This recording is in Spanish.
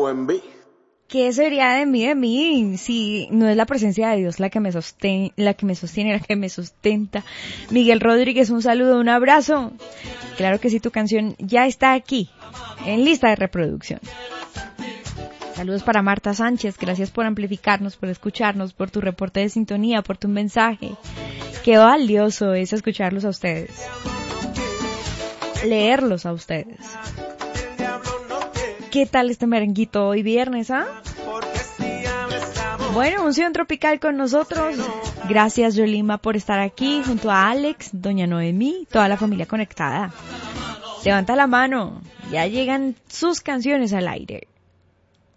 enví. ¿Qué sería de mí, si no es la presencia de Dios la que me sostiene, la que me sustenta? Miguel Rodríguez, un saludo, un abrazo. Claro que sí, tu canción ya está aquí, en lista de reproducción. Saludos para Marta Sánchez, gracias por amplificarnos, por escucharnos, por tu reporte de sintonía, por tu mensaje. Qué valioso es escucharlos a ustedes, leerlos a ustedes. ¿Qué tal este merenguito hoy viernes, ah? Bueno, Unción Tropical con nosotros. Gracias, Yolima, por estar aquí junto a Alex, doña Noemí, toda la familia conectada. Levanta la mano, ya llegan sus canciones al aire.